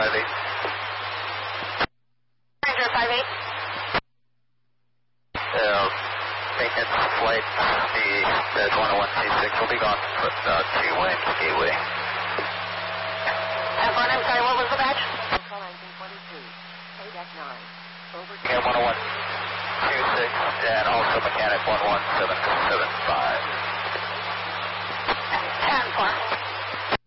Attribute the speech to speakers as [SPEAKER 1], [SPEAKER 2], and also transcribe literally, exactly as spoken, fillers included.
[SPEAKER 1] five eight.
[SPEAKER 2] Ranger five eight.
[SPEAKER 1] Uh, maintenance flight, the Bed one oh one C six will be gone with uh, two wing gateway.
[SPEAKER 2] F one, I'm sorry, what was the badge?
[SPEAKER 3] Call engine twenty-two, eight F nine. Over to
[SPEAKER 1] Yeah, one oh one two six, and also mechanic one one seven seven five.
[SPEAKER 2] ten four.